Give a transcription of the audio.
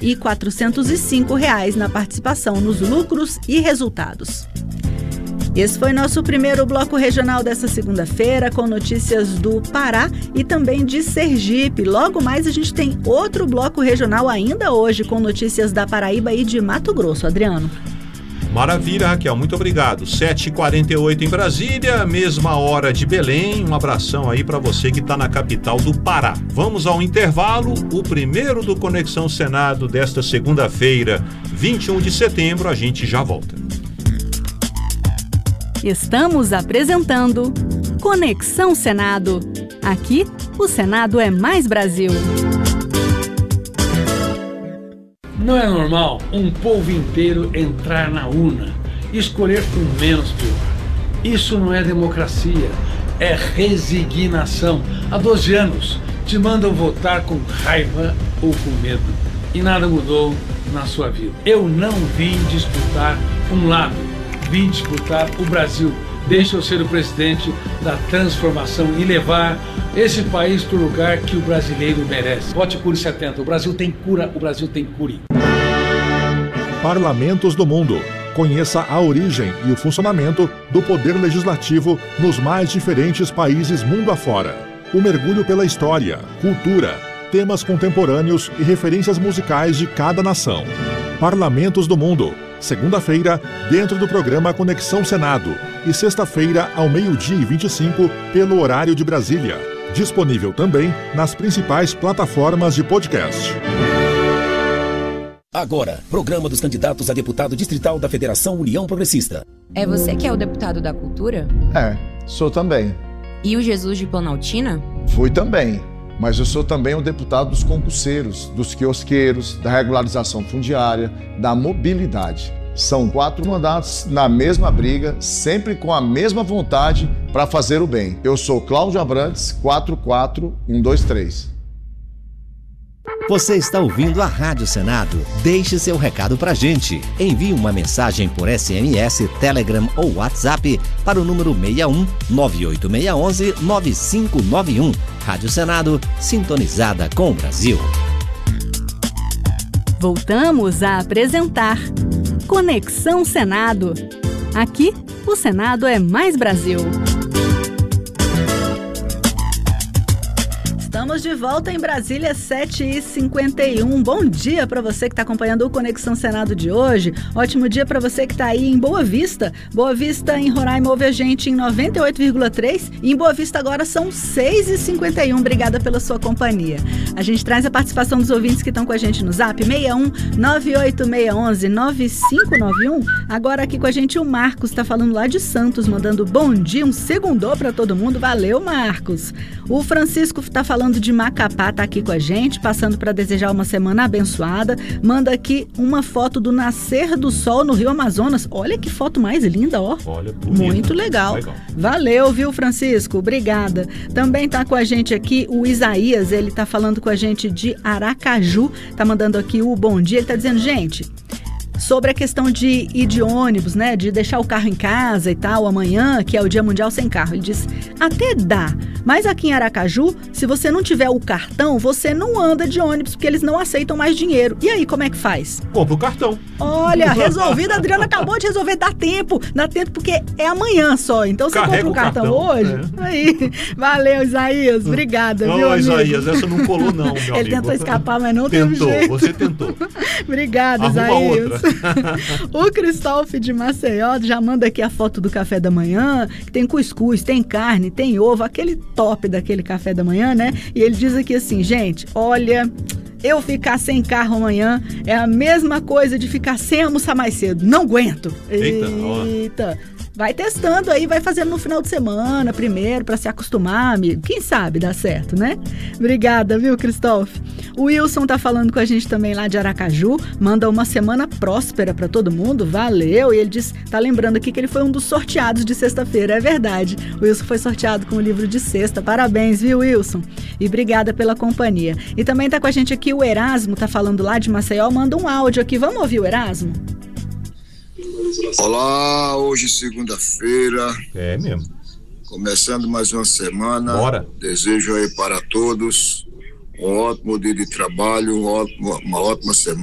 e R$ 405 na participação nos lucros e resultados. Esse foi nosso primeiro bloco regional dessa segunda-feira, com notícias do Pará e também de Sergipe. Logo mais a gente tem outro bloco regional ainda hoje, com notícias da Paraíba e de Mato Grosso. Adriano. Maravilha, Raquel, muito obrigado. 7h48 em Brasília, mesma hora de Belém. Um abração aí para você que está na capital do Pará. Vamos ao intervalo, o primeiro do Conexão Senado desta segunda-feira, 21 de setembro. A gente já volta. Estamos apresentando Conexão Senado. Aqui, o Senado é mais Brasil. Não é normal um povo inteiro entrar na urna e escolher o menos pior. Isso não é democracia, é resignação. Há 12 anos te mandam votar com raiva ou com medo e nada mudou na sua vida. Eu não vim disputar um lado, vim disputar o Brasil. Deixa eu ser o presidente da transformação e levar esse país para o lugar que o brasileiro merece. Vote Cure 70. O Brasil tem cura, o Brasil tem cure. Parlamentos do Mundo. Conheça a origem e o funcionamento do poder legislativo nos mais diferentes países mundo afora. O mergulho pela história, cultura, temas contemporâneos e referências musicais de cada nação. Parlamentos do Mundo. Segunda-feira, dentro do programa Conexão Senado. E sexta-feira, ao 12h25, pelo horário de Brasília. Disponível também nas principais plataformas de podcast. Agora, programa dos candidatos a deputado distrital da Federação União Progressista. É você que é o deputado da Cultura? É, sou também. E o Jesus de Planaltina? Fui também. Mas eu sou também o deputado dos concurseiros, dos quiosqueiros, da regularização fundiária, da mobilidade. São 4 mandatos na mesma briga, sempre com a mesma vontade para fazer o bem. Eu sou Cláudio Abrantes, 44123. Você está ouvindo a Rádio Senado? Deixe seu recado pra gente. Envie uma mensagem por SMS, Telegram ou WhatsApp para o número 61 98611 9591. Rádio Senado, sintonizada com o Brasil. Voltamos a apresentar Conexão Senado. Aqui, o Senado é mais Brasil. Estamos de volta em Brasília, 7h51. Bom dia para você que está acompanhando o Conexão Senado de hoje. Ótimo dia para você que está aí em Boa Vista. Boa Vista, em Roraima, ouve a gente em 98,3. E em Boa Vista agora são 6h51. Obrigada pela sua companhia. A gente traz a participação dos ouvintes que estão com a gente no Zap, 61 98611 9591. Agora aqui com a gente o Marcos, está falando lá de Santos, mandando bom dia, um segundô para todo mundo. Valeu, Marcos. O Francisco está falando de Macapá, tá aqui com a gente, passando para desejar uma semana abençoada. Manda aqui uma foto do nascer do sol no Rio Amazonas. Olha que foto mais linda, ó. Olha, bonita. Muito legal. Valeu, viu, Francisco? Obrigada. Também tá com a gente aqui o Isaías, ele tá falando com a gente de Aracaju, tá mandando aqui o bom dia. Ele tá dizendo, gente, sobre a questão de ir de ônibus, né, de deixar o carro em casa e tal, amanhã, que é o Dia Mundial Sem Carro. Ele diz, até dá, mas aqui em Aracaju, se você não tiver o cartão, você não anda de ônibus, porque eles não aceitam mais dinheiro. E aí, como é que faz? Compra o cartão. Olha, resolvido, a Adriana acabou de resolver, dá tempo porque é amanhã só, então você compra o cartão hoje. Aí, valeu, Isaías, obrigada, não, viu, amigo? Isaías, essa não colou não, meu amigo. Ele tentou escapar, mas não tentou, teve jeito. Você tentou. Obrigada, Arruma Isaías. outra. O Cristóvão de Maceió já manda aqui a foto do café da manhã, que tem cuscuz, tem carne, tem ovo, aquele top daquele café da manhã, né? E ele diz aqui assim, gente, olha, eu ficar sem carro amanhã é a mesma coisa de ficar sem almoçar mais cedo. Não aguento. Eita. Vai testando aí, vai fazendo no final de semana primeiro, para se acostumar, amigo. Quem sabe dá certo, né? Obrigada, viu, Cristóvão? O Wilson tá falando com a gente também lá de Aracaju, manda uma semana próspera para todo mundo, valeu. E ele diz, tá lembrando aqui que ele foi um dos sorteados de sexta-feira, é verdade. O Wilson foi sorteado com o livro de sexta, parabéns, viu, Wilson? E obrigada pela companhia. E também tá com a gente aqui o Erasmo, tá falando lá de Maceió, manda um áudio aqui, vamos ouvir o Erasmo? Olá, hoje é segunda-feira. É mesmo. Começando mais uma semana. Bora. Desejo aí para todos um ótimo dia de trabalho, uma ótima semana.